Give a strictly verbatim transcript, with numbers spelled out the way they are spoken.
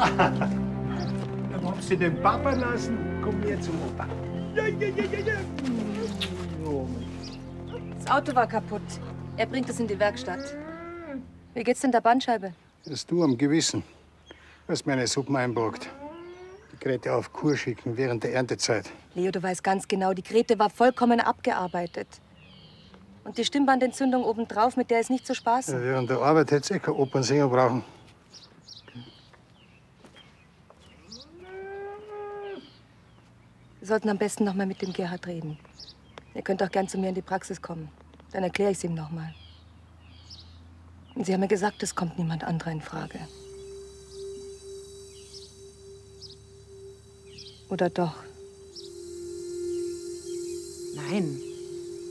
Dann haben Sie den Papa lassen. Komm her zum Opa. Ja, ja, ja, ja, ja. Oh. Das Auto war kaputt. Er bringt es in die Werkstatt. Wie geht's denn der Bandscheibe? Das ist du am Gewissen. Du hast meine Suppen einbrockt. Die Grete auf Kur schicken während der Erntezeit. Leo, du weißt ganz genau, die Grete war vollkommen abgearbeitet. Und die Stimmbandentzündung obendrauf, mit der ist nicht zu spaßen. Ja, während der Arbeit hätt's eh keinen Opernsänger brauchen. Wir sollten am besten noch mal mit dem Gerhard reden. Ihr könnt auch gern zu mir in die Praxis kommen. Dann erkläre ich es ihm noch mal. Und Sie haben mir gesagt, es kommt niemand anderer in Frage. Oder doch? Nein.